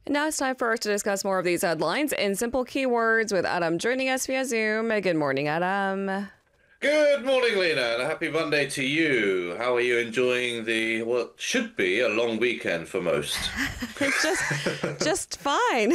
And now it's time for us to discuss more of these headlines in simple keywords with Adam joining us via Zoom. Good morning, Adam. Good morning, Lena, and a happy Monday to you. How are you enjoying what should be a long weekend for most? just fine.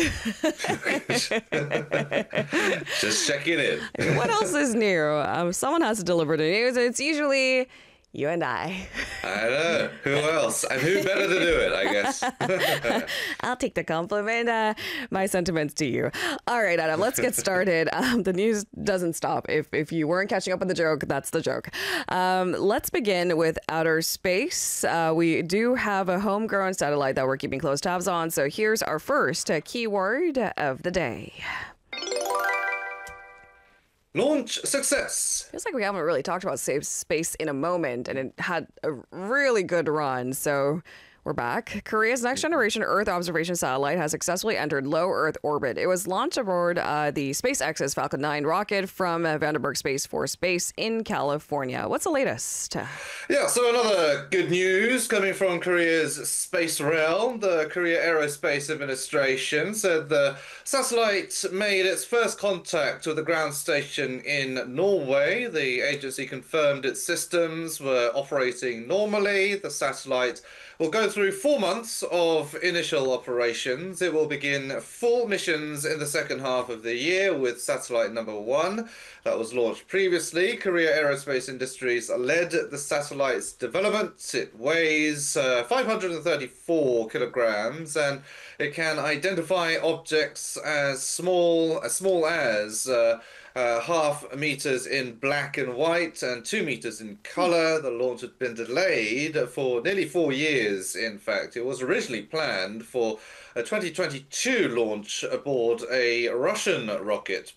Just checking in. What else is new? Someone has to deliver the news. It's usually you and I. I know. Who else? And who better to do it, I guess. I'll take the compliment. My sentiments to you. All right, Adam, let's get started. The news doesn't stop. If you weren't catching up on the joke, that's the joke. Let's begin with outer space. We do have a homegrown satellite that we're keeping close tabs on. So here's our first keyword of the day. Launch success. Feels like we haven't really talked about safe space in a moment, and it had a really good run. So we're back. Korea's next generation Earth observation satellite has successfully entered low Earth orbit. It was launched aboard the SpaceX's Falcon 9 rocket from Vandenberg Space Force Base in California. What's the latest? Yeah, so another good news coming from Korea's space realm. The Korea Aerospace Administration said the satellite made its first contact with the ground station in Norway. The agency confirmed its systems were operating normally. The satellite will go through 4 months of initial operations. It will begin full missions in the second half of the year with satellite number 1 that was launched previously. Korea Aerospace Industries led the satellite's development. It weighs 534 kilograms and it can identify objects as small as half meters in black and white and 2 meters in color. The launch had been delayed for nearly 4 years, in fact. It was originally planned for a 2022 launch aboard a Russian rocket